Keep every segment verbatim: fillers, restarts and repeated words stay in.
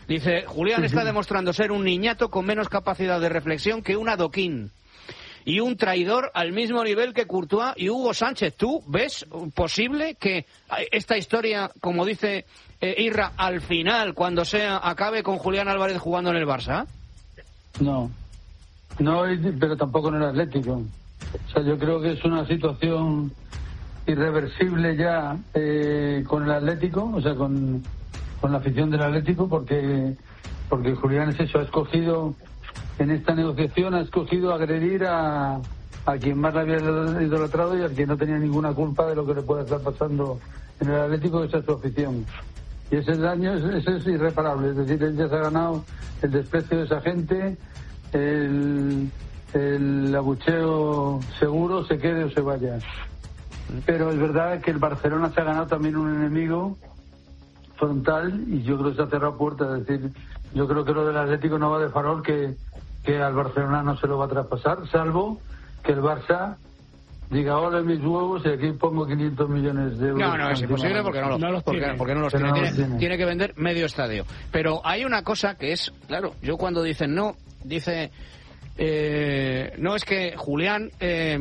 Dice, Julián está demostrando ser un niñato con menos capacidad de reflexión que un adoquín. Y un traidor al mismo nivel que Courtois y Hugo Sánchez. ¿Tú ves posible que esta historia, como dice eh, Irra, al final, cuando sea, acabe con Julián Álvarez jugando en el Barça? No. No, pero tampoco en el Atlético. O sea, yo creo que es una situación irreversible ya eh, con el Atlético, o sea, con, con la afición del Atlético, porque, porque Julián es eso, ha escogido... En esta negociación ha escogido agredir a, a quien más le había idolatrado y a quien no tenía ninguna culpa de lo que le pueda estar pasando en el Atlético, esa es su afición. Y ese daño es, ese es irreparable, es decir, él ya se ha ganado el desprecio de esa gente, el, el abucheo seguro, se quede o se vaya. Pero es verdad que el Barcelona se ha ganado también un enemigo frontal y yo creo que se ha cerrado puertas, es decir, yo creo que lo del Atlético no va de farol, que que al Barcelona no se lo va a traspasar, salvo que el Barça diga, hola mis huevos, y aquí pongo quinientos millones de euros. No, no, es imposible porque no, lo, no los porque, tiene. Porque no los tiene. No tiene, los tiene. Tiene que vender medio estadio. Pero hay una cosa que es, claro, yo cuando dicen no, dice, eh, no, es que Julián eh,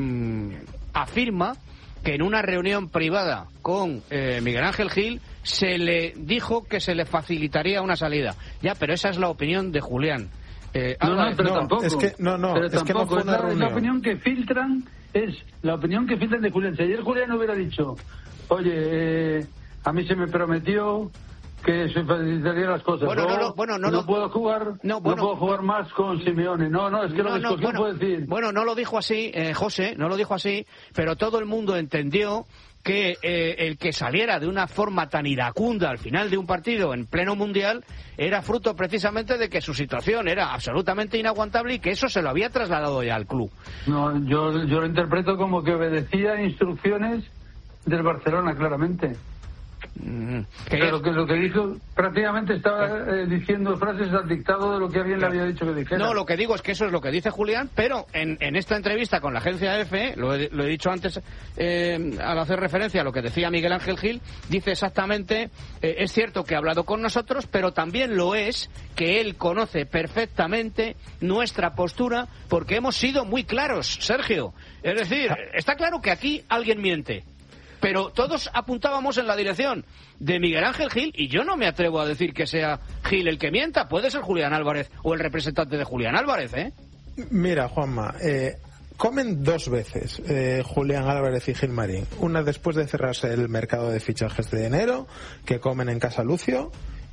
afirma que en una reunión privada con eh, Miguel Ángel Gil se le dijo que se le facilitaría una salida. Ya, pero esa es la opinión de Julián. Eh, no, no, pero no, tampoco. Es que, no, no, pero es tampoco. que no fue una es, la, es la opinión que filtran, es la opinión que filtran de Julián. Si ayer Julián hubiera dicho, oye, eh, a mí se me prometió que se facilitaría las cosas. Bueno, no, no, no, bueno, no, no lo... puedo jugar, no, bueno, no puedo jugar más con Simeone. No, no, es que no, lo que no, escogió bueno, fue decir. Bueno, no lo dijo así, eh, José, no lo dijo así, pero todo el mundo entendió que eh, el que saliera de una forma tan iracunda al final de un partido en pleno mundial era fruto precisamente de que su situación era absolutamente inaguantable y que eso se lo había trasladado ya al club. No, yo, yo lo interpreto como que obedecía instrucciones del Barcelona, claramente. Mm, Pero que lo que dijo prácticamente estaba eh, diciendo frases al dictado de lo que alguien le había dicho que dijera. No, lo que digo es que eso es lo que dice Julián, pero en, en esta entrevista con la agencia EFE, lo he, lo he dicho antes eh, al hacer referencia a lo que decía Miguel Ángel Gil, dice exactamente, eh, es cierto que ha hablado con nosotros, pero también lo es que él conoce perfectamente nuestra postura porque hemos sido muy claros, Sergio. Es decir, está claro que aquí alguien miente. Pero todos apuntábamos en la dirección de Miguel Ángel Gil y yo no me atrevo a decir que sea Gil el que mienta. Puede ser Julián Álvarez o el representante de Julián Álvarez, ¿eh? Mira, Juanma, eh, comen dos veces eh, Julián Álvarez y Gil Marín. Una después de cerrarse el mercado de fichajes de enero, que comen en Casa Lucio,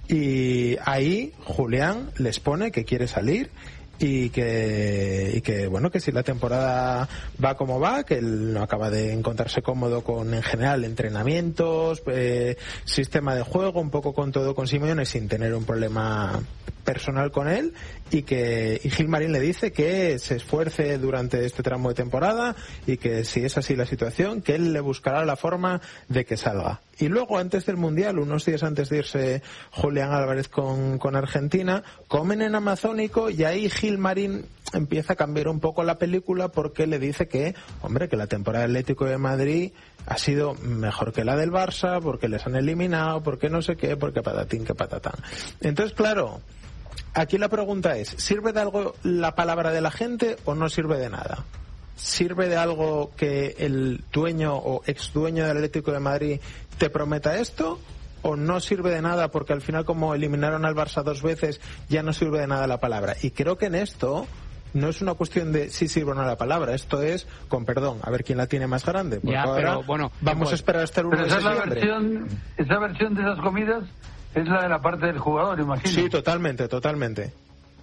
y ahí Julián les pone que quiere salir. Y que, y que, bueno, que si la temporada va como va, que él no acaba de encontrarse cómodo con, en general, entrenamientos, eh, sistema de juego, un poco con todo con Simeone, sin tener un problema personal con él, y que y Gil Marín le dice que se esfuerce durante este tramo de temporada y que si es así la situación, que él le buscará la forma de que salga. Y luego, antes del Mundial, unos días antes de irse Julián Álvarez con, con Argentina, comen en Amazónico y ahí Gil Marín empieza a cambiar un poco la película porque le dice que, hombre, que la temporada del Atlético de Madrid ha sido mejor que la del Barça, porque les han eliminado, porque no sé qué, porque patatín que patatán. Entonces, claro, aquí la pregunta es, ¿sirve de algo la palabra de la gente o no sirve de nada? ¿Sirve de algo que el dueño o ex dueño del Atlético de Madrid te prometa esto? ¿O no sirve de nada porque al final, como eliminaron al Barça dos veces, ya no sirve de nada la palabra? Y creo que en esto no es una cuestión de si sirve o no la palabra, esto es, con perdón, a ver quién la tiene más grande. Porque ya, ahora pero, bueno, vamos pues, a esperar hasta el uno de esa septiembre. Es la versión, esa versión de esas comidas es la de la parte del jugador, imagino. Sí, totalmente, totalmente.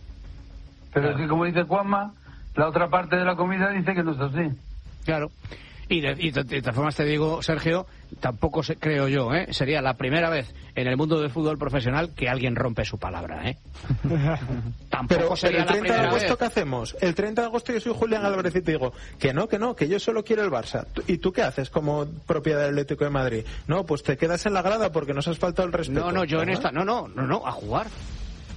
Pero claro, es que, como dice Juanma, la otra parte de la comida dice que no es así. Claro. Y de, y de, de todas formas te digo, Sergio, tampoco se, creo yo, ¿eh? Sería la primera vez en el mundo del fútbol profesional que alguien rompe su palabra, ¿eh? Tampoco pero, sería pero el treinta la de agosto, vez. ¿qué hacemos? El treinta de agosto yo soy Julián Álvarez y te digo que no, que no, que yo solo quiero el Barça. ¿Y tú qué haces como propiedad del Atlético de Madrid? No, pues te quedas en la grada porque nos has faltado el respeto. No, no, yo ¿verdad? en esta, no, no, no, no, a jugar.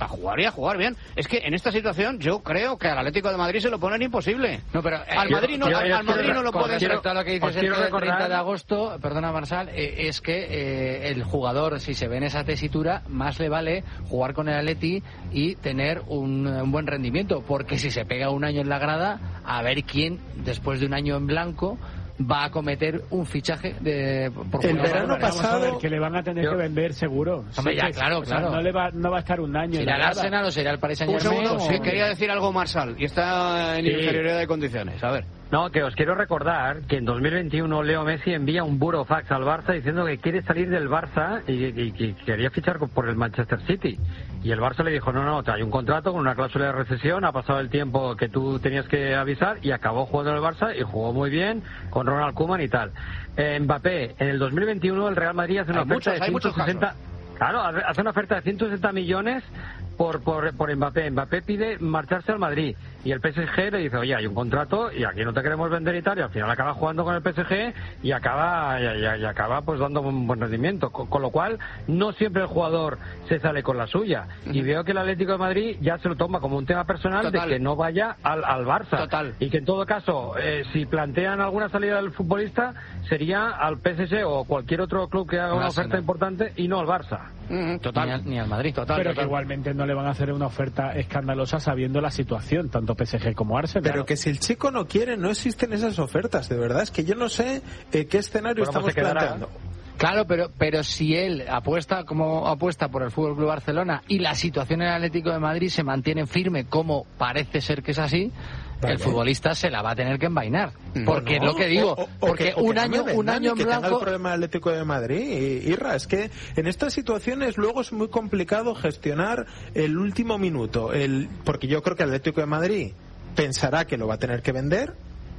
a jugar y a jugar bien. Es que en esta situación yo creo que al Atlético de Madrid se lo ponen imposible. No, pero al yo, Madrid no, yo, al, yo, al Madrid yo, no lo pueden. Respecto a lo que dices el recordar... treinta de agosto, perdona Marsal, eh, es que eh, el jugador, si se ve en esa tesitura, más le vale jugar con el Atleti y tener un, un buen rendimiento, porque si se pega un año en la grada, a ver quién, después de un año en blanco, va a cometer un fichaje de por el jugador. verano pasado a ver, que le van a tener Yo... que vender seguro. Hombre, sí, ya, que, claro, o sea, claro. No, le va, no va a estar un año. ¿Será el Arsenal o será el Paris Un Saint-Germain? segundo, sí, quería decir algo Marsal y está en Sí. inferioridad de condiciones. A ver. No, que os quiero recordar que en dos mil veintiuno Leo Messi envía un burofax al Barça diciendo que quiere salir del Barça y que quería fichar por el Manchester City. Y el Barça le dijo, no, no, hay un contrato con una cláusula de recesión, ha pasado el tiempo que tú tenías que avisar, y acabó jugando en el Barça y jugó muy bien con Ronald Koeman y tal. Eh, Mbappé, en el dos mil veintiuno el Real Madrid hace una Hay oferta muchos, de hay muchos ciento sesenta... Claro, hace una oferta de ciento sesenta millones por, por, por Mbappé. Mbappé pide marcharse al Madrid y el P S G le dice, oye, hay un contrato y aquí no te queremos vender y tal, y al final acaba jugando con el P S G y acaba y, y, y acaba pues dando un buen rendimiento. Con, con lo cual, no siempre el jugador se sale con la suya. Uh-huh. Y veo que el Atlético de Madrid ya se lo toma como un tema personal. Total. De que no vaya al, al Barça. Total. Y que en todo caso, eh, si plantean alguna salida del futbolista, sería al P S G o cualquier otro club que haga una oferta importante y no al Barça. Uh-huh. Total. Ni al, ni al Madrid. Total. Pero total. que igualmente no le van a hacer una oferta escandalosa sabiendo la situación, tanto P S G como Arsenal. Pero que si el chico no quiere, no existen esas ofertas, de verdad. Es que yo no sé eh, qué escenario bueno, estamos pues planteando. Claro, pero pero si él apuesta como apuesta por el F C Barcelona y la situación en el Atlético de Madrid se mantiene firme, como parece ser que es así, vale. El futbolista se la va a tener que envainar. Porque no, es lo que digo, o, o, porque o que, un o año no un año en que blanco. Tenga el problema del Atlético de Madrid, Irra, es que en estas situaciones luego es muy complicado gestionar el último minuto, el porque yo creo que el Atlético de Madrid pensará que lo va a tener que vender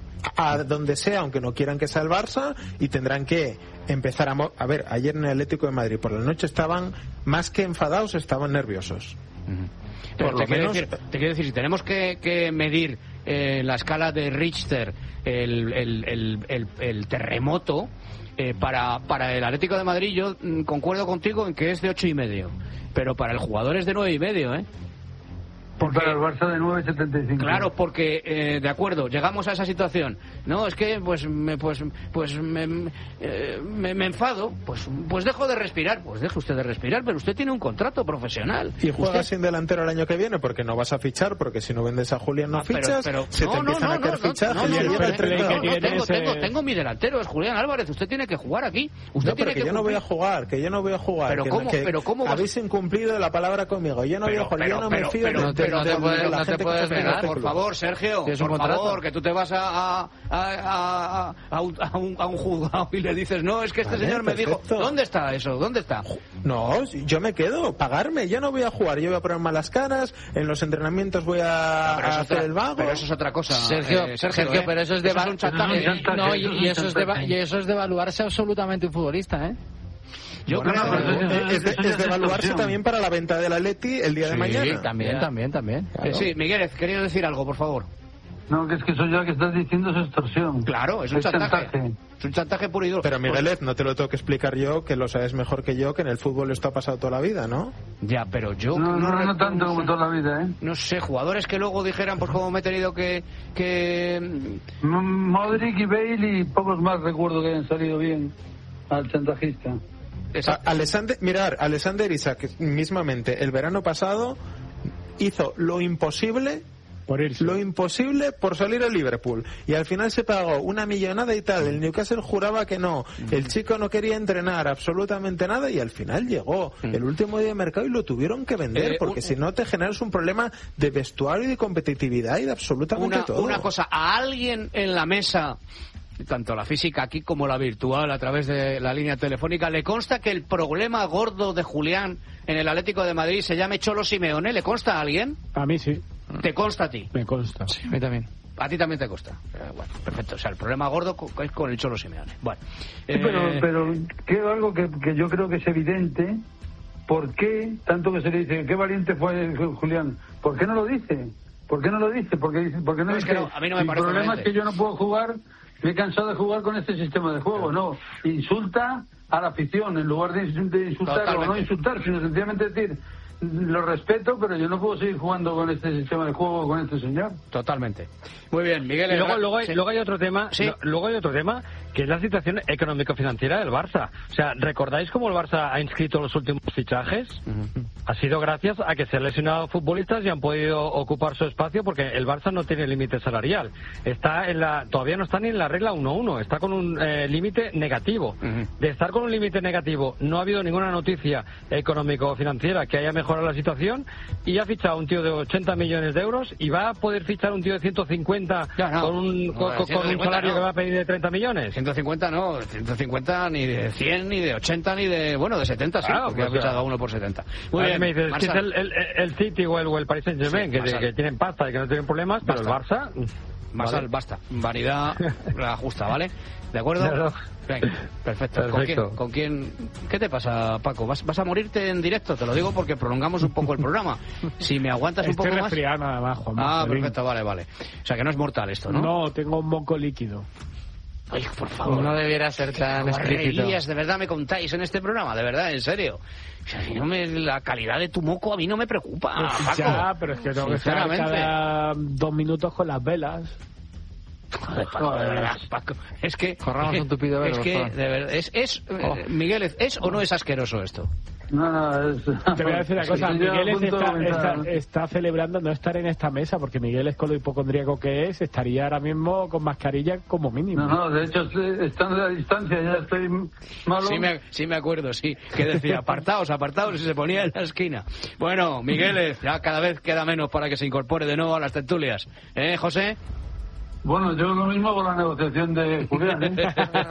a donde sea, aunque no quieran que sea el Barça, y tendrán que empezar a... Mo- a ver, ayer en el Atlético de Madrid por la noche estaban más que enfadados, estaban nerviosos. Uh-huh. Pero Por te, lo quiero menos... decir, te quiero decir, si tenemos que, que medir eh, la escala de Richter, el, el, el, el, el terremoto, eh, para, para el Atlético de Madrid yo mm, concuerdo contigo en que es de ocho y medio, pero para el jugador es de nueve y medio, ¿eh? Porque, para el Barça de nueve setenta y cinco. Claro, porque, eh, de acuerdo, llegamos a esa situación. No, es que, pues, me, pues, pues me, eh, me, me enfado, pues, pues dejo de respirar. Pues deje usted de respirar, pero usted tiene un contrato profesional. Y juega usted... sin delantero el año que viene, porque no vas a fichar, porque si no vendes a Julián no ah, fichas, pero, pero, se te no, empiezan no, no, a caer no, fichajes. No, no, no, no, no, tengo, tengo, tengo mi delantero, es Julián Álvarez, usted tiene que jugar aquí. Usted no, pero tiene que, que yo no voy a jugar, que yo no voy a jugar. Pero que, cómo, que pero cómo habéis vas... incumplido la palabra conmigo. Yo no pero, voy a jugar, pero, yo no pero, me fío pero, de, no te, de, no te de, puedes, de la no gente te puedes que pegar, este por favor, Sergio, por favor, que tú te vas a, a, a, a, a, un, a, un, a un juzgado y le dices, no, es que este vale, señor me perfecto. dijo, ¿dónde está eso? ¿Dónde está? No, yo me quedo, pagarme, yo no voy a jugar, yo voy a poner malas caras, en los entrenamientos voy a, no, a hacer otra, el vago. Pero eso es otra cosa, Sergio, eh, Sergio, Sergio eh, pero eso es de eso es un chantaje. No, no, y, y, eso es de, y eso es devaluarse absolutamente un futbolista, ¿eh? Yo bueno, creo no, que es, de, es de evaluarse también para la venta del Atleti el día sí, de mañana. Sí, también, también, también. Claro. Eh, sí, Miguel, quería decir algo, por favor. No, que es que eso ya que estás diciendo es extorsión. Claro, es un es chantaje. chantaje. Es un chantaje puro y duro. Pero Miguel, no te lo tengo que explicar yo, que lo sabes mejor que yo, que en el fútbol esto ha pasado toda la vida, ¿no? Ya, pero yo... No, no, no, no tanto como toda la vida, ¿eh? No sé, jugadores que luego dijeran, pues como me he tenido que... que... Modric y Bale y pocos más recuerdo que hayan salido bien al chantajista. A, Alexander, mirar, Alexander Isak mismamente el verano pasado hizo lo imposible por irse. lo imposible por salir al Liverpool y al final se pagó una millonada y tal. El Newcastle juraba que no, el chico no quería entrenar absolutamente nada y al final llegó el último día de mercado y lo tuvieron que vender, eh, porque un, si no te generas un problema de vestuario y de competitividad y de absolutamente una, todo. Una cosa, a alguien en la mesa, tanto la física aquí como la virtual a través de la línea telefónica, ¿le consta que el problema gordo de Julián en el Atlético de Madrid se llame Cholo Simeone? ¿Le consta a alguien? A mí sí. ¿Te consta a ti? Me consta. Sí, a mí también. A ti también te consta. Eh, bueno, perfecto. O sea, el problema gordo es con el Cholo Simeone. Bueno. Eh... Sí, pero, pero creo algo que, que yo creo que es evidente. ¿Por qué tanto que se le dice qué valiente fue Julián? ¿Por qué no lo dice? ¿Por qué no lo dice? Porque, porque no, no es que no, a mí no me el parece problema valiente. Es que yo no puedo jugar. Me he cansado de jugar con este sistema de juego. No, insulta a la afición en lugar de insultar o no insultar, sino sencillamente decir lo respeto, pero yo no puedo seguir jugando con este sistema de juego con este señor. Totalmente. Muy bien, Miguel. Y luego, luego, hay, sí. luego hay otro tema, ¿Sí? no, luego hay otro tema que es la situación económico-financiera del Barça. O sea, ¿recordáis cómo el Barça ha inscrito los últimos fichajes? Uh-huh. Ha sido gracias a que se han lesionado futbolistas y han podido ocupar su espacio, porque el Barça no tiene límite salarial. Está en la, todavía no está ni en la regla uno uno, está con un eh, límite negativo. Uh-huh. De estar con un límite negativo, no ha habido ninguna noticia económico-financiera que haya mejorado la situación, y ha fichado un tío de ochenta millones de euros y va a poder fichar un tío de ciento cincuenta no, no. con un, no, con, con un salario no. que va a pedir de treinta millones. ciento cincuenta no, ciento cincuenta ni de cien, ni de ochenta, ni de, bueno, de setenta sí, claro, porque pues ha fichado a uno por setenta. Muy bien, me dices, que es el, el, el City o el, o el Paris Saint-Germain, sí, que, que tienen pasta y que no tienen problemas, pero basta. el Barça... Marsal, vale. Basta. Vanidad la justa, ¿vale? ¿De acuerdo? Claro. Venga, perfecto. perfecto. ¿Con quién, ¿Con quién? ¿Qué te pasa, Paco? ¿Vas, ¿Vas a morirte en directo? Te lo digo porque prolongamos un poco el programa. Si me aguantas un Estoy poco más... resfriado nada más, Juan. Ah, perfecto, vale, vale. O sea, que no es mortal esto, ¿no? No, tengo un moco líquido. Ay, por favor. No debiera ser tan explícito. De verdad me contáis en este programa, de verdad, en serio. O sea, si no me, la calidad de tu moco a mí no me preocupa, pues Paco. Ya, pero es que tengo que estar cada dos minutos con las velas. Joder, Paco, de verdad, Paco. Es que... Corramos un tupido velo, Es que, de verdad, es... es oh. Miguel, ¿es o no es asqueroso esto? No, no, es... Te voy a decir una cosa, sí, Miguel está, está, está celebrando no estar en esta mesa, porque Miguel es con lo hipocondríaco que es, estaría ahora mismo con mascarilla como mínimo. No, no, de hecho, estando a la distancia, ya estoy malo. Sí me, sí me acuerdo, sí, que decía, apartaos, apartaos, y se ponía en la esquina. Bueno, Miguel, ya cada vez queda menos para que se incorpore de nuevo a las tertulias. ¿Eh, José? Bueno, yo lo mismo con la negociación de Julián, ¿eh?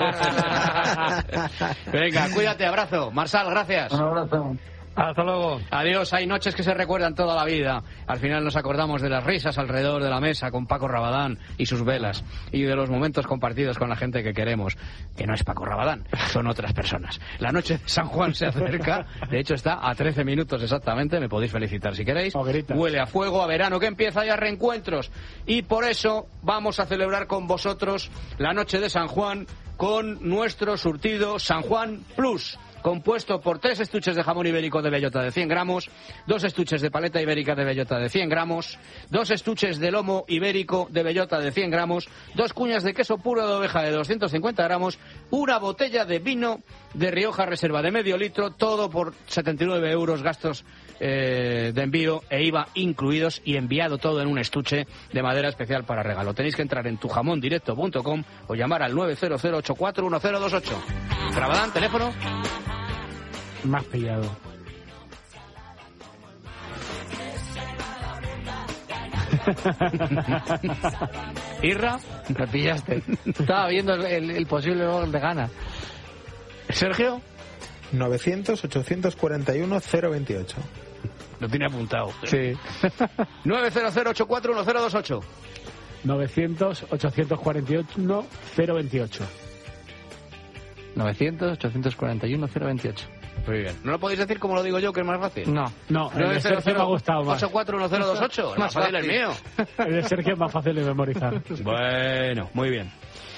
Venga, cuídate, abrazo. Marsal, gracias. Un abrazo. Hasta luego. Adiós. Hay noches que se recuerdan toda la vida. Al final nos acordamos de las risas alrededor de la mesa con Paco Rabadán y sus velas, y de los momentos compartidos con la gente que queremos, que no es Paco Rabadán, son otras personas. La noche de San Juan se acerca, de hecho está a trece minutos exactamente, me podéis felicitar si queréis. Huele a fuego, a verano que empieza, y a reencuentros, y por eso vamos a celebrar con vosotros la noche de San Juan con nuestro surtido San Juan Plus, compuesto por tres estuches de jamón ibérico de bellota de cien gramos, dos estuches de paleta ibérica de bellota de cien gramos, dos estuches de lomo ibérico de bellota de cien gramos, dos cuñas de queso puro de oveja de doscientos cincuenta gramos, una botella de vino de Rioja Reserva de medio litro, todo por setenta y nueve euros, gastos eh, de envío e I V A incluidos, y enviado todo en un estuche de madera especial para regalo. Tenéis que entrar en tu jamón directo punto com o llamar al nueve cero cero ocho cuatro uno cero dos ocho. Rabadán, teléfono. Más pillado. Irra, me pillaste. Estaba viendo el, el, el posible gol de Gana. Sergio. novecientos ochocientos cuarenta y uno cero veintiocho. Lo tiene apuntado. Sí. nueve cero cero ocho cuatro uno cero dos ocho. novecientos ochocientos cuarenta y uno cero veintiocho. novecientos ochocientos cuarenta y uno cero veintiocho. Muy bien. ¿No lo podéis decir como lo digo yo, que es más fácil? No, no, el de Sergio me ha gustado más. ocho cuatro uno cero dos ocho, más fácil el mío. El de Sergio es más fácil de memorizar. Bueno, muy bien.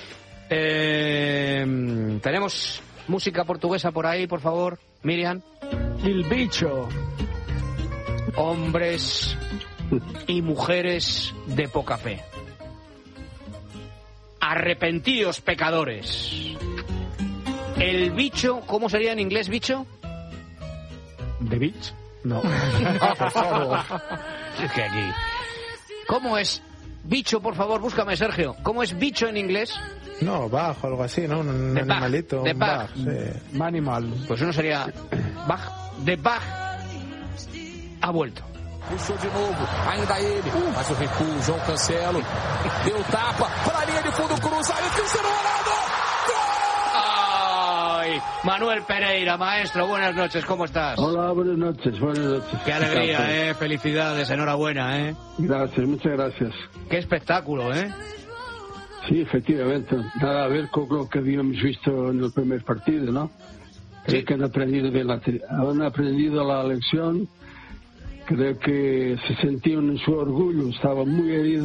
Eh, tenemos música portuguesa por ahí, por favor, Miriam. El bicho. Hombres y mujeres de poca fe. Arrepentíos, pecadores. El bicho, ¿cómo sería en inglés bicho? ¿The Beach? No. Ah, por favor. Es que aquí. ¿Cómo es bicho, por favor? Búscame, Sergio. ¿Cómo es bicho en inglés? No, bag o algo así, ¿no? Un The animalito. Bag. The un bag. bag, sí. Animal. Pues uno sería bag. The bag ha vuelto. Puxou de novo, ainda ele, mas o recuo, João Cancelo, deu tapa, para a linha de fundo, cruza, aí Cristiano Ronaldo! ¡Ay! Manuel Pereira, maestro, buenas noches, ¿cómo estás? Hola, buenas noches, buenas noches. Qué alegría, eh, felicidades, enhorabuena, eh. Gracias, muchas gracias. Qué espectáculo, eh. Sí, efectivamente, nada a ver con lo que habíamos visto en el primer partido, ¿no? Creo sí. que han aprendido, de la, han aprendido la lección. Creo que se sentían en su orgullo, estaba muy herido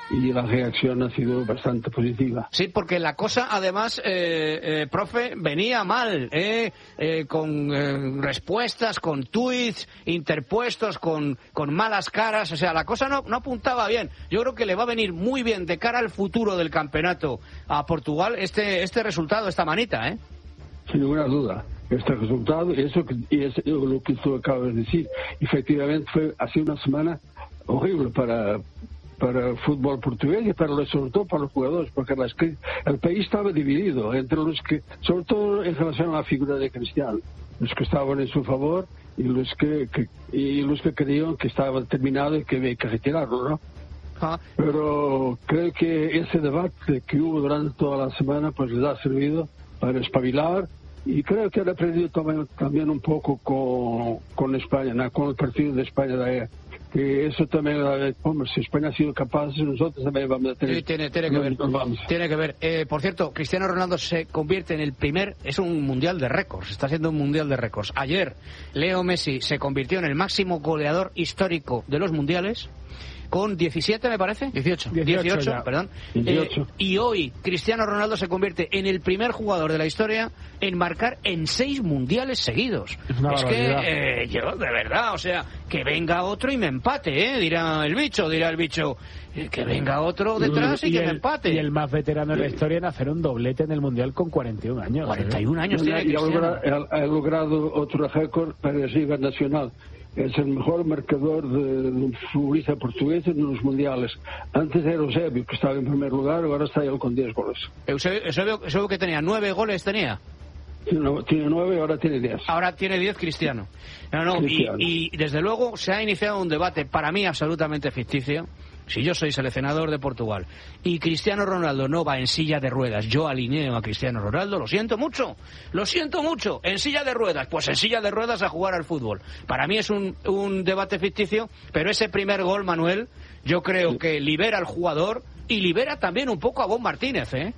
y la reacción ha sido bastante positiva. Sí, porque la cosa, además, eh, eh, profe, venía mal, eh, eh, con eh, respuestas, con tuits interpuestos, con, con malas caras, o sea, la cosa no, no apuntaba bien. Yo creo que le va a venir muy bien de cara al futuro del campeonato a Portugal este, este resultado, esta manita, ¿eh? Sin ninguna duda. Este resultado, y eso que, y es lo que tú acabas de decir, efectivamente fue ha sido una semana horrible para para el fútbol portugués y para, sobre todo para los jugadores, porque las, el país estaba dividido entre los que, sobre todo en relación a la figura de Cristiano, los que estaban en su favor y los que, que y los que creían que estaba terminado y que había que retirarlo, ¿no? Ah. Pero creo que ese debate que hubo durante toda la semana pues les ha servido para espabilar, y creo que han aprendido también, también un poco con, con España, ¿no? Con el partido de España de ayer. Que eso también, hombre, si España ha sido capaz, nosotros también vamos a tener. Sí, tiene, tiene que ver. Tiene que ver. Eh, por cierto, Cristiano Ronaldo se convierte en el primer, es un mundial de récords, está siendo un mundial de récords. Ayer, Leo Messi se convirtió en el máximo goleador histórico de los mundiales, con diecisiete, me parece. dieciocho. dieciocho, perdón. dieciocho. Eh, y hoy Cristiano Ronaldo se convierte en el primer jugador de la historia en marcar en seis mundiales seguidos. Es, una es que eh, yo, de verdad, o sea, que venga otro y me empate, ¿eh? Dirá el bicho, dirá el bicho. Que venga otro detrás y, y que el, me empate. Y el más veterano de la historia en hacer un doblete en el Mundial con cuarenta y un años. cuarenta y un años y tiene y Cristiano. Ha logrado, ha logrado otro récord para la Liga Nacional. Es el mejor marcador de, de un futbolista portugués en los mundiales. Antes era Eusebio, que estaba en primer lugar, ahora está él con diez goles. Eusebio, Eusebio, Eusebio que tenía nueve goles, tenía. Tiene, tiene nueve, ahora tiene diez. Ahora tiene diez Cristiano. No, no, Cristiano. Y, y desde luego se ha iniciado un debate, para mí absolutamente ficticio. Si yo soy seleccionador de Portugal y Cristiano Ronaldo no va en silla de ruedas, yo alineo a Cristiano Ronaldo, lo siento mucho, lo siento mucho, en silla de ruedas, pues en silla de ruedas a jugar al fútbol. Para mí es un, un debate ficticio, pero ese primer gol, Manuel, yo creo que libera al jugador y libera también un poco a Bob Martínez, ¿eh?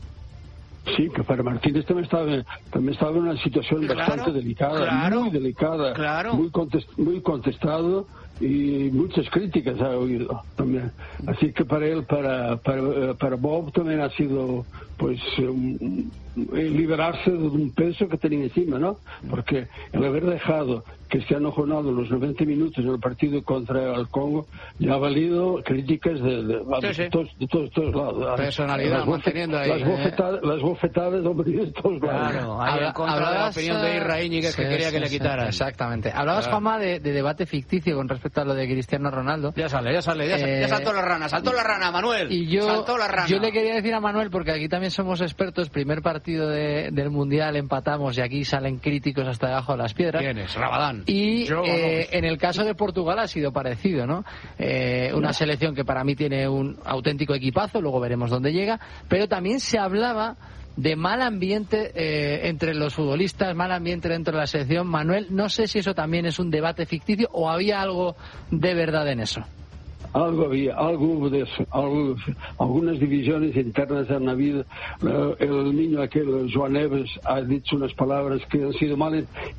Sí, que para Martínez también estaba, también estaba en una situación claro, bastante delicada, claro, muy delicada, claro. muy, contest, muy contestado, y muchas críticas ha oído también. Así que para él, para, para, para Bob también ha sido pues um, liberarse de un peso que tenía encima, ¿no? Porque el haber dejado Cristiano Ronaldo los noventa minutos en el partido contra el Congo ya ha valido críticas de, de, de, sí, sí. de, todos, de todos, todos lados. Personalidad las manteniendo ahí. Las eh. bofetadas, las bofetadas hombre, de todos lados. Claro, ahí en contra de la opinión de Irra Íñiguez, sí, que quería sí, que le quitaran. Exactamente. Hablabas, claro. Juanma, de, de debate ficticio con respecto a lo de Cristiano Ronaldo. Ya sale, ya sale, ya, eh, ya saltó la rana, saltó la rana, Manuel. Y yo, saltó la rana. Yo le quería decir a Manuel, porque aquí también somos expertos, primer partido de, del Mundial empatamos y aquí salen críticos hasta debajo de las piedras. ¿Quién es? Rabadán. Y eh, en el caso de Portugal ha sido parecido, ¿no? Eh, una selección que para mí tiene un auténtico equipazo, luego veremos dónde llega, pero también se hablaba de mal ambiente eh, entre los futbolistas, mal ambiente dentro de la selección. Manuel, no sé si eso también es un debate ficticio o había algo de verdad en eso. Algo había, algo hubo de eso, algo, algunas divisiones internas han habido. Uh, el niño aquel, Joan Neves, ha dicho unas palabras que han sido mal,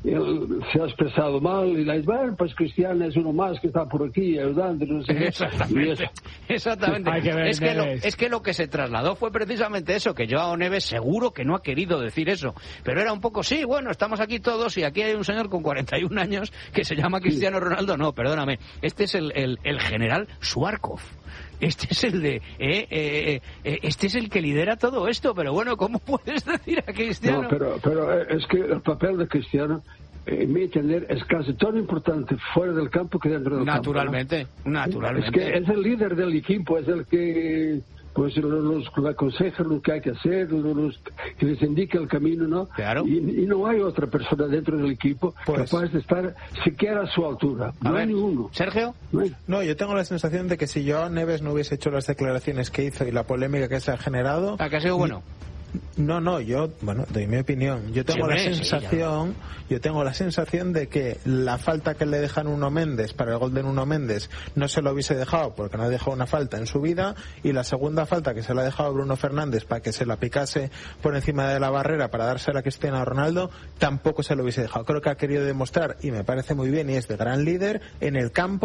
él se ha expresado mal y la dice, bueno, pues Cristiano es uno más que está por aquí ayudando, no sé. Exactamente, exactamente. Hay que ver, es, que lo, es que lo que se trasladó fue precisamente eso, que Joan Neves seguro que no ha querido decir eso, pero era un poco, sí, bueno, estamos aquí todos y aquí hay un señor con cuarenta y un años que se llama Cristiano Ronaldo. No, perdóname, este es el, el, el general Suarkov. Este es el de, eh, eh, eh, este es el que lidera todo esto, pero bueno, ¿cómo puedes decir a Cristiano? No, pero, pero es que el papel de Cristiano, en mi entender, es casi tan importante fuera del campo que dentro del naturalmente, campo, ¿no? Naturalmente, es que es el líder del equipo, es el que pues los, los aconseja lo que hay que hacer, los, que les indica el camino, ¿no? Claro. Y, y no hay otra persona dentro del equipo pues, capaz de estar siquiera a su altura. No ver, hay ninguno. ¿Sergio? No, hay. No, yo tengo la sensación de que si Joan Neves no hubiese hecho las declaraciones que hizo y la polémica que se ha generado... ¿A que ha sido bueno? No, no, yo, bueno, doy mi opinión. Yo tengo sí, la sensación, sí, yo tengo la sensación de que la falta que le dejan Nuno Méndez para el gol de Nuno Méndez no se lo hubiese dejado porque no ha dejado una falta en su vida, y la segunda falta que se la ha dejado Bruno Fernández para que se la picase por encima de la barrera para dársela a Cristiano Ronaldo, tampoco se lo hubiese dejado. Creo que ha querido demostrar, y me parece muy bien, y es de gran líder en el campo,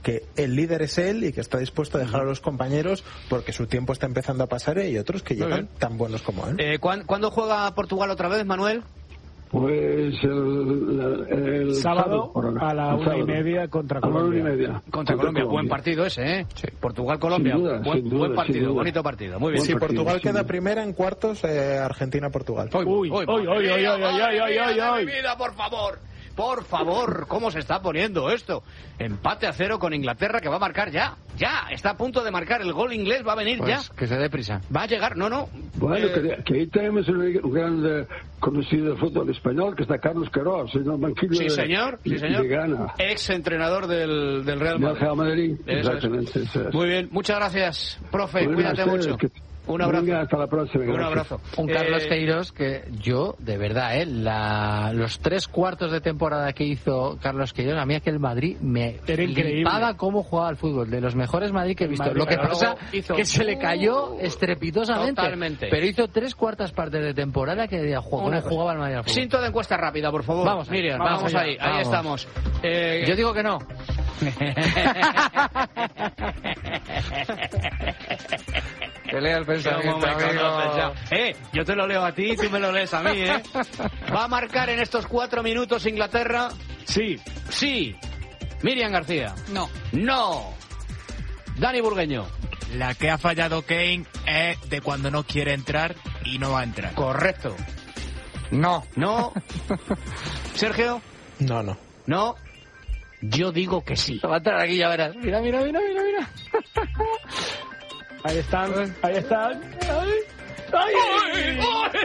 que el líder es él y que está dispuesto a dejar a los compañeros porque su tiempo está empezando a pasar y otros que llegan tan buenos como él. Eh, ¿Cuándo juega Portugal otra vez, Manuel? Pues el, el, el sábado, sábado a la una y media contra Colombia. Media. Contra, contra Colombia. Colombia, buen partido ese, ¿eh? Sí. Portugal-Colombia, duda, buen, duda, buen partido, bonito partido, muy bien. Si sí, Portugal partido, queda sí. primera en cuartos, eh, Argentina-Portugal. Uy, uy, uy, uy, uy, uy, uy, uy, uy. vida, por favor. Por favor, ¿cómo se está poniendo esto? Empate a cero con Inglaterra que va a marcar ya, ya, está a punto de marcar el gol inglés, va a venir pues ya. Que se dé prisa. Va a llegar, no, no. Bueno, eh... que, que ahí tenemos un, un gran conocido de fútbol español, que está Carlos Queiroz, en el banquillo sí, de, señor, sí, señor. de Ghana. Ex entrenador del, del Real Madrid. Del Real Madrid, Eso exactamente. es. Eso es. Muy bien, muchas gracias, profe, Bueno, cuídate ustedes, mucho. que... Un abrazo. Venga, hasta la próxima. Un Gracias. abrazo. Un Carlos eh... Queiroz que yo, de verdad, ¿eh? La, los tres cuartos de temporada que hizo Carlos Queiroz, a mí aquel Madrid me Era increíble. flipaba cómo jugaba al fútbol. De los mejores Madrid que he visto. Madrid, Lo que pero pasa hizo... que se le cayó estrepitosamente. Totalmente. Pero hizo tres cuartas partes de temporada que decía, ¿cómo Una jugaba el Madrid al fútbol? Cinto de encuesta rápida, por favor. Vamos, Miriam, vamos vamos, allá, ahí, ahí vamos. estamos. Eh... Yo digo que no. Te leo el pensamiento, amigo. Eh, yo te lo leo a ti y tú me lo lees a mí, ¿eh? ¿Va a marcar en estos cuatro minutos Inglaterra? Sí. Sí. Miriam García. No. No. Dani Burgueño. La que ha fallado Kane es de cuando no quiere entrar y no va a entrar. Correcto. No. No. Sergio. No, no. No. Yo digo que sí. Va a entrar aquí, ya verás. Mira, mira, mira, mira, mira. Ahí están, ahí están. Ay, ay, ay.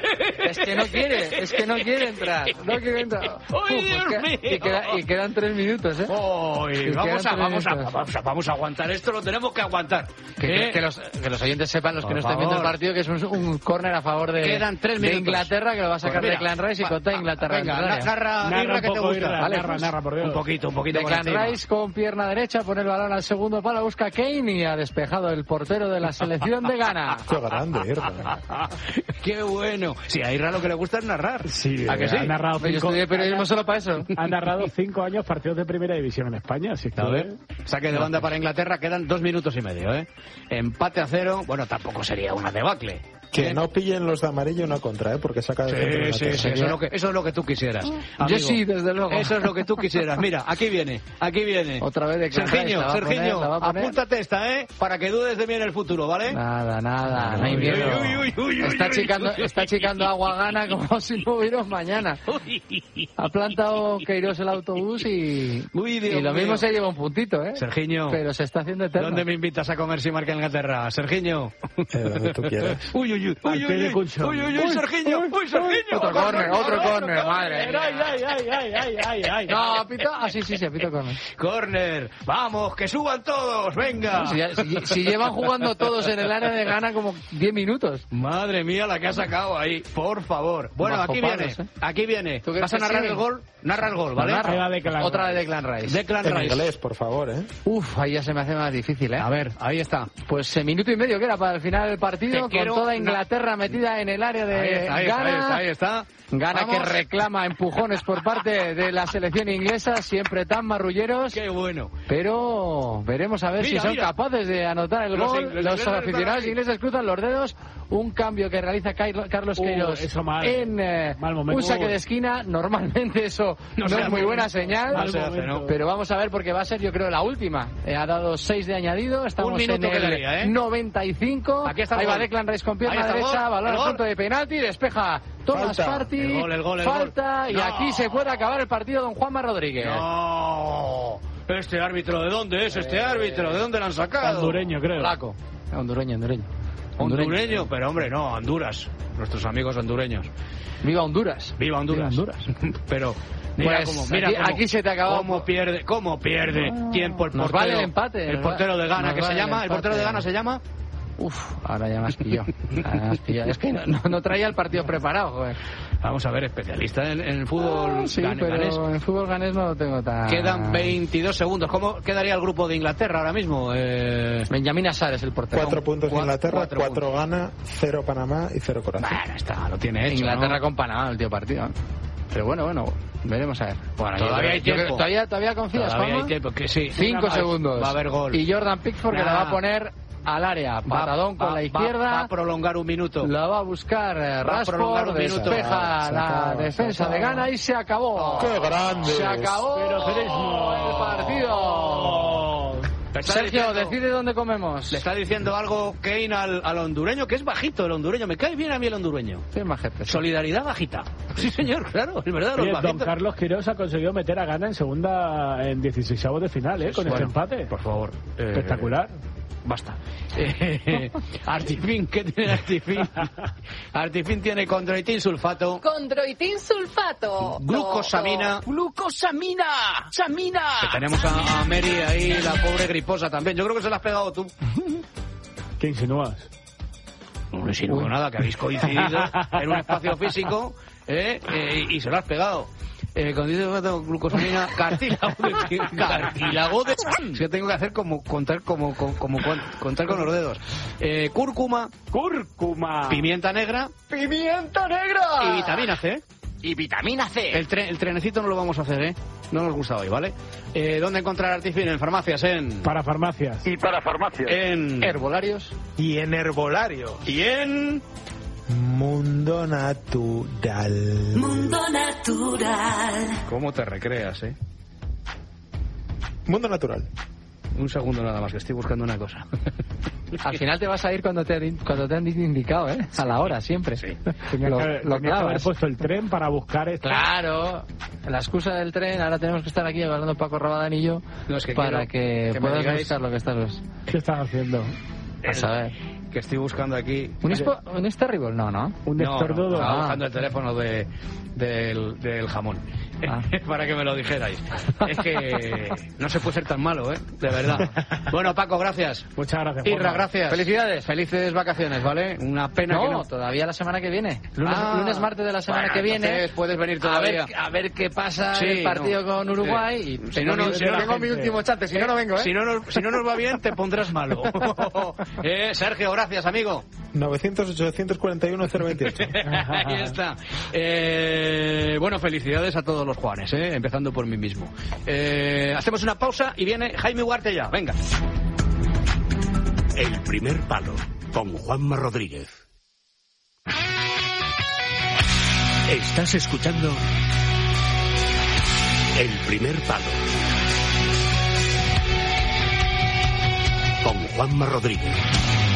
Es que no quiere, es que no quiere entrar. No quiere entrar. ¡Ay, Uf, Dios es que- mío! y, queda- y quedan tres minutos, ¿eh? Ay, Y vamos, a, quedan vamos, a, tres vamos, a, vamos a aguantar esto, lo tenemos que aguantar. Que, ¿Eh? que- que los, que los oyentes sepan, los que Por no estén viendo el favor. partido, que es un, un córner a favor de, Quedan tres de minutos. Inglaterra, que lo va a sacar Pues de mira, Clan Rice y va- contra Inglaterra. Venga, en el na- área. narra, Narra Irra, un que te poco, gusta. Irra, Vale, narra, pues, narra, por Dios. un poquito, un poquito De por Clan encima. Rice con pierna derecha, pone el balón al segundo palo, busca Kane y ha despejado el portero de la selección de Ghana. Qué grande, Irra. Qué bueno. Sí, a Irra lo que le gusta es narrar. Sí, ¿A que sí? ha narrado Yo cinco, estudié periodismo solo para eso. ha narrado cinco años partidos de primera división en España, así que... A ver, saque de banda para Inglaterra, quedan dos minutos y medio, ¿eh? Empate a cero, bueno, tampoco sería una debacle. Que no pillen los de amarillo una contra, ¿eh? Porque saca de centro Sí, Inglaterra. sí, sí, eso es lo que, eso es lo que tú quisieras. Yo amigo. sí, desde luego. Eso es lo que tú quisieras. Mira, aquí viene, aquí viene. Otra vez de Clan Rice, Sergiño, la va a poner, Sergiño, la va a poner. apúntate esta, ¿eh? Para que dudes de mí en el futuro, ¿vale? Nada, nada, no hay Uy, miedo. uy, uy, uy, uy, Está uy, chicando, uy, uy. está chicando agua Gana como si no hubiera un mañana. Ha plantado Queiroz el autobús y, Uy, Dios y lo mismo mío. se lleva un puntito, ¿eh? Sergiño, Pero se está haciendo eterno. ¿dónde me invitas a comer si marca Inglaterra? Sergiño. Eh, donde tú quieras. Uy, uy, uy, Al uy, pie de uy, colchón. uy, uy, uy, Sergiño, uy, Sergiño. Otro córner, otro córner, madre mía. Ay, ay, ay, ay, ay, ay, ay. No, pito. Ah, sí, sí, sí, pito córner. Corner, vamos, que suban todos, venga. Si, ya- si- si llevan jugando todos en el área de Ghana como diez minutos. Madre mía, la que ha sacado ahí, por favor. Bueno, Bajo aquí palos, viene, ¿eh? aquí viene. ¿Tú crees ¿Vas a que narrar sí? el gol? Narra el gol, ¿vale? Ahí va de Clan Otra Rice. vez de Clan Rice. De Clan En Rice. inglés, por favor, ¿eh? Uf, ahí ya se me hace más difícil, ¿eh? A ver, ahí está. Pues eh, minuto y medio que era para el final del partido, Te con quiero- toda Inglaterra metida en el área de Ahí está, ahí está, ahí Ghana. está, ahí está. Ghana que Vamos. reclama empujones por parte de la selección inglesa, siempre tan marrulleros. Qué bueno. Pero veremos a ver Mira, si son mira. capaces de anotar el Los gol. ingleses Los están aficionados ahí. ingleses cruzan los dedos. Un cambio que realiza Cairo- Carlos Uh, Queiroz eso mal. en eh, Mal momento. un saque Uy. de esquina. Normalmente eso no, No se es hace. muy buena señal. No se hace, ¿no? Pero vamos a ver porque va a ser, yo creo, la última. Eh, ha dado seis de añadido. Estamos Un minuto en el quedaría, ¿eh? noventa y cinco. Aquí está el Ahí va gol. Declan Rice con Ahí pierna está el derecha. gol, Balón el al gol. punto de penalti. Despeja Thomas Falta. Partey. El gol, el gol, el Falta. gol. Y No. aquí se puede acabar el partido, don Juanma Rodríguez. No. Este árbitro, ¿de dónde es este árbitro? ¿De dónde lo han sacado? Hondureño, creo. Flaco. Hondureño, hondureño. Hondureño, pero hombre, no, Honduras. Nuestros amigos hondureños. Viva Honduras. Viva Honduras. Viva Honduras. Pero mira Pues cómo, mira aquí- cómo- aquí se te acabó. cómo pierde, cómo pierde tiempo el portero. Nos vale el empate, El nos va- portero de Ghana nos que se vale el llama, el empate. portero de Ghana se llama. Uf, ahora ya me has pillado. Ahora me has pillado. Es que no, no- no traía el partido preparado, joder. Vamos a ver, especialista en, en el fútbol Ah, sí, gane- pero ganés. en el fútbol ganés no lo tengo tan... Quedan veintidós segundos. ¿Cómo quedaría el grupo de Inglaterra ahora mismo? Eh... Benjamín Assar es el portero. Cuatro puntos Cuatro- Inglaterra, cuatro cuatro, puntos. Gana, cero Panamá y cero Corazón. Bueno, está, lo tiene hecho. Inglaterra ¿no? con Panamá, el tío partido. Pero bueno, bueno, veremos a ver. Bueno, todavía hay tiempo. ¿Todavía, todavía confías, Todavía Juanma? hay tiempo, que sí. Cinco Una segundos. Va a haber gol. Y Jordan Pickford, nah, que la va a poner al área. Patadón va, con va, la izquierda. Va, va a prolongar un minuto. La va a buscar eh, Rashford, despeja se la acaba, defensa de Ghana y se acabó. Oh, ¡qué grande! Se acabó Pero el partido. Sergio, diciendo, decide dónde comemos. Le está diciendo algo Kane al, al hondureño, que es bajito el hondureño. Me cae bien a mí el hondureño. Sí, majete. Solidaridad bajita. Sí, señor, claro, es verdad. Oye, los don Carlos Quirós ha conseguido meter a Ghana en segunda, en dieciseisavos de final, ¿eh? Con bueno, este empate. Por favor. Espectacular. Eh, basta. Eh, Artifin, ¿qué tiene Artifin? Artifin tiene condroitin sulfato. Condroitin sulfato. Glucosamina. Oh, oh. Glucosamina. Samina. Que tenemos a, a Mary ahí, la pobre griposa también. Yo creo que se la has pegado tú. ¿Qué insinúas? No insinúo nada, que habéis coincidido en un espacio físico eh, eh, y se lo has pegado. Eh, con glucosamina, cartílago de cartílago de es que tengo que hacer como contar como como, como contar con los dedos. Eh, cúrcuma, cúrcuma, pimienta negra, pimienta negra y vitamina C. Y vitamina C. El, tre el trenecito no lo vamos a hacer, ¿eh? No nos gusta hoy, ¿vale? Eh, ¿Dónde encontrar Artifin? En farmacias, en... Para farmacias. Y para farmacias. En... Herbolarios. Y en herbolarios. Y en... Mundo Natural. Mundo Natural. ¿Cómo te recreas, eh? Mundo Natural. Un segundo nada más, que estoy buscando una cosa. Al final te vas a ir cuando te, cuando te han indicado, ¿eh? A la hora, siempre. Sí. Tenía lo, que, lo tenía que haber puesto el tren para buscar esto. Claro. La excusa del tren, ahora tenemos que estar aquí hablando Paco Rabanal y yo no, es que para que, que puedas digáis... buscar lo que estás... ¿Qué estás haciendo? A saber. Que estoy buscando aquí... ¿Un, expo, un Starribble? No, ¿no? Un no, estornudo. No, estaba ah. buscando el teléfono de, del, del jamón. Ah. Para que me lo dijerais. Es que no se puede ser tan malo, ¿eh? De verdad. Bueno, Paco, gracias. Muchas gracias, Irra, Juanma. gracias. Felicidades. Felices vacaciones, ¿vale? Una pena no, que no... todavía la semana que viene. Lunes, ah, lunes martes de la semana bueno, que viene. Entonces puedes venir todavía. A ver, a ver qué pasa sí, el partido no, con Uruguay. Sí. Y si no, no, si no tengo gente, mi último chance. Si no, no vengo, ¿eh? Si no, nos, si no nos va bien, te pondrás malo. eh, Sergio, gracias, amigo. novecientos ochocientos cuarenta y uno cero veintiocho. Ahí está. Eh, bueno, felicidades a todos los Juanes, ¿eh? Empezando por mí mismo. Eh, hacemos una pausa y viene Jaime Huarte ya. Venga. El primer palo con Juanma Rodríguez. Estás escuchando El primer palo con Juanma Rodríguez.